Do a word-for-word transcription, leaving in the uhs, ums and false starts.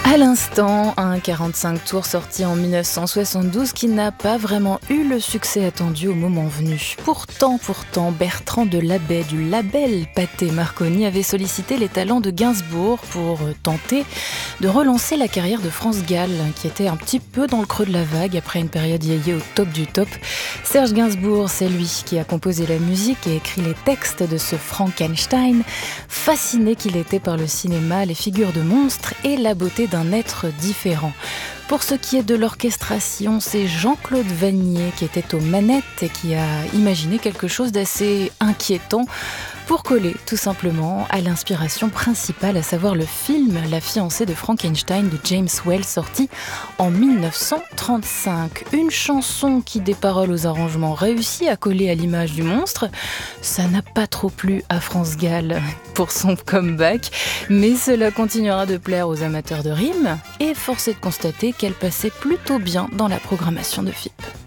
À l'instant, un quarante-cinq tours sorti en mille neuf cent soixante-douze qui n'a pas vraiment eu le succès attendu au moment venu. Pourtant, pourtant, Bertrand de Labbé du label Pathé Marconi avait sollicité les talents de Gainsbourg pour tenter de relancer la carrière de France Gall, qui était un petit peu dans le creux de la vague après une période yéyé au top du top. Serge Gainsbourg, c'est lui qui a composé la musique et écrit les textes de ce Frankenstein, fasciné qu'il était par le cinéma, les figures de monstres et la beauté d'un être différent. Pour ce qui est de l'orchestration, c'est Jean-Claude Vannier qui était aux manettes et qui a imaginé quelque chose d'assez inquiétant pour coller tout simplement à l'inspiration principale, à savoir le film La fiancée de Frankenstein de James Whale, sorti en mille neuf cent trente-cinq. Une chanson qui, des paroles aux arrangements, réussit à coller à l'image du monstre. Ça n'a pas trop plu à France Gall pour son comeback, mais cela continuera de plaire aux amateurs de rimes et force est de constater qu'elle passait plutôt bien dans la programmation de F I P.